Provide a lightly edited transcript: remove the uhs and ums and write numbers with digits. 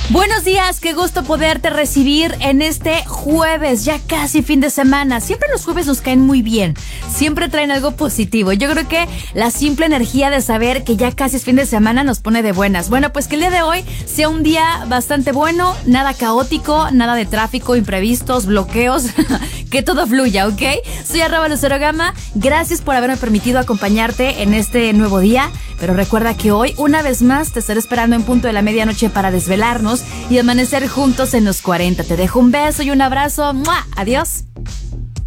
Buenos días, qué gusto poderte recibir en este jueves, ya casi fin de semana. Siempre los jueves nos caen muy bien, siempre traen algo positivo. Yo creo que la simple energía de saber que ya casi es fin de semana nos pone de buenas. Bueno, pues que el día de hoy sea un día bastante bueno, nada caótico, nada de tráfico, imprevistos, bloqueos, que todo fluya, ¿ok? Soy @LuceroGama, gracias por haberme permitido acompañarte en este nuevo día. Pero recuerda que hoy, una vez más, te estaré esperando en punto de la medianoche para desvelarnos y amanecer juntos en los 40. Te dejo un beso y un abrazo. ¡Mua! Adiós.